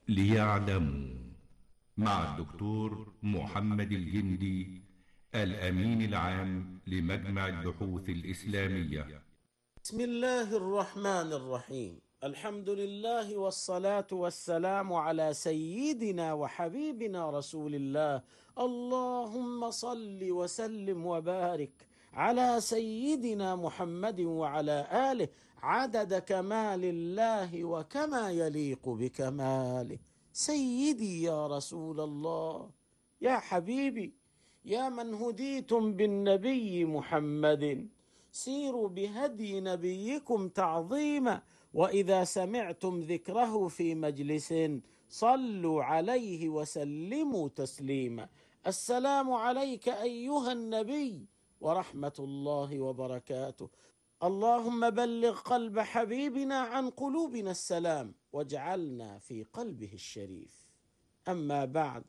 ليعلموا، مع الدكتور محمد الجندي، الأمين العام لمجمع البحوث الإسلامية. بسم الله الرحمن الرحيم. الحمد لله والصلاة والسلام على سيدنا وحبيبنا رسول الله. اللهم صل وسلم وبارك على سيدنا محمد وعلى آله عدد كمال الله وكما يليق بكماله. سيدي يا رسول الله، يا حبيبي، يا من هديتم بالنبي محمد، سيروا بهدي نبيكم تعظيما، وإذا سمعتم ذكره في مجلس صلوا عليه وسلموا تسليما. السلام عليك أيها النبي ورحمة الله وبركاته. اللهم بلغ قلب حبيبنا عن قلوبنا السلام واجعلنا في قلبه الشريف. أما بعد،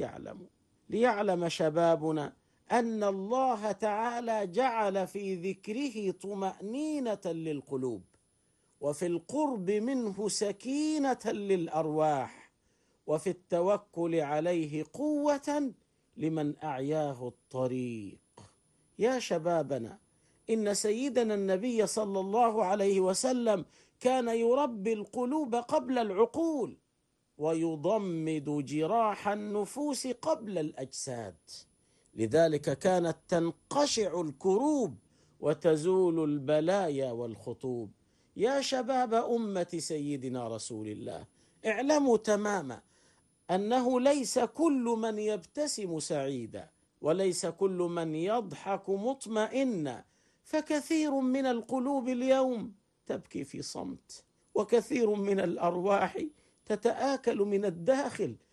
ليعلم شبابنا أن الله تعالى جعل في ذكره طمأنينة للقلوب، وفي القرب منه سكينة للأرواح، وفي التوكل عليه قوة لمن أعياه الطريق. يا شبابنا، إن سيدنا النبي صلى الله عليه وسلم كان يربي القلوب قبل العقول، ويضمد جراح النفوس قبل الأجساد. لذلك كانت تنقشع الكروب وتزول البلايا والخطوب. يا شباب أمة سيدنا رسول الله، اعلموا تماما أنه ليس كل من يبتسم سعيدا، وليس كل من يضحك مطمئنا، فكثير من القلوب اليوم تبكي في صمت، وكثير من الأرواح تتآكل من الداخل